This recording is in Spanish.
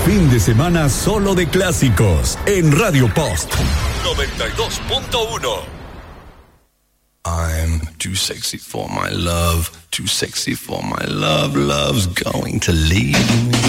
fin de semana solo de clásicos en Radio Post 92.1. I'm too sexy for my love, too sexy for my love, love's going to leave me.